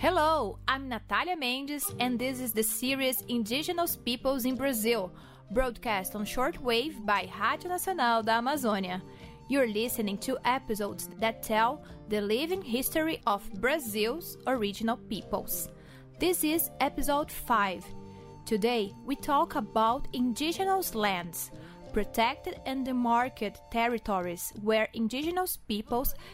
Hello, I'm Natalia Mendes, and this is the series Indigenous Peoples in Brazil, broadcast on shortwave by Rádio Nacional da Amazônia. You're listening to episodes that tell the living history of Brazil's original peoples. This is episode 5. Today, we talk about indigenous lands, protected and demarcated territories where indigenous peoples